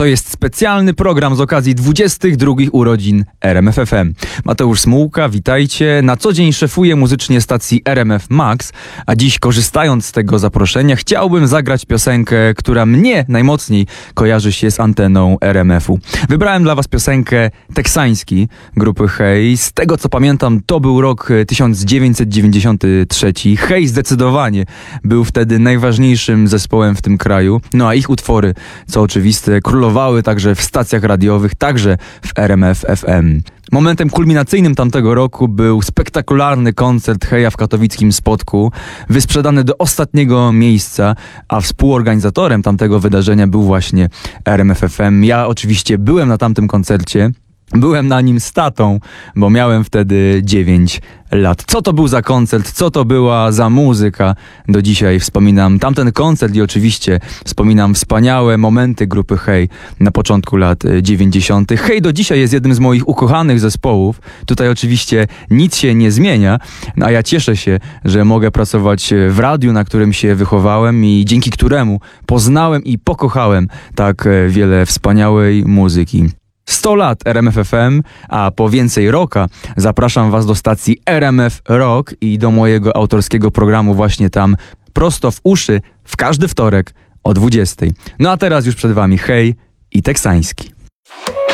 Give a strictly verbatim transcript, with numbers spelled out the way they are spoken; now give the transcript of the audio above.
To jest specjalny program z okazji dwudziestych drugich urodzin R M F F M. Mateusz Smułka, witajcie. Na co dzień szefuję muzycznie stacji R M F Max, a dziś, korzystając z tego zaproszenia, chciałbym zagrać piosenkę, która mnie najmocniej kojarzy się z anteną R M F u. Wybrałem dla was piosenkę Teksański grupy Hej. Z tego co pamiętam, to był rok tysiąc dziewięćset dziewięćdziesiąty trzeci. Hej zdecydowanie był wtedy najważniejszym zespołem w tym kraju. No a ich utwory, co oczywiste, królowały także w stacjach radiowych, także w R M F F M. Momentem kulminacyjnym tamtego roku był spektakularny koncert Heja w katowickim Spodku, wysprzedany do ostatniego miejsca, a współorganizatorem tamtego wydarzenia był właśnie R M F F M. Ja oczywiście byłem na tamtym koncercie. Byłem na nim z tatą, bo miałem wtedy dziewięć lat. Co to był za koncert? Co to była za muzyka? Do dzisiaj wspominam tamten koncert i oczywiście wspominam wspaniałe momenty grupy Hej na początku lat dziewięćdziesiątych. Hej do dzisiaj jest jednym z moich ukochanych zespołów. Tutaj oczywiście nic się nie zmienia, no a ja cieszę się, że mogę pracować w radiu, na którym się wychowałem i dzięki któremu poznałem i pokochałem tak wiele wspaniałej muzyki. sto lat R M F F M, a po więcej rocka zapraszam was do stacji R M F Rock i do mojego autorskiego programu właśnie tam, prosto w uszy, w każdy wtorek o dwudziestej. No a teraz już przed wami Hej i Teksański.